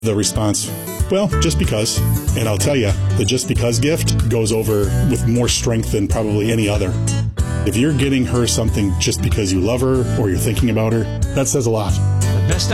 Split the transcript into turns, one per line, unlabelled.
The response, well, just because. And I'll tell you, the just because gift goes over with more strength than probably any other. If you're getting her something just because you love her or you're thinking about her, that says a lot.
The best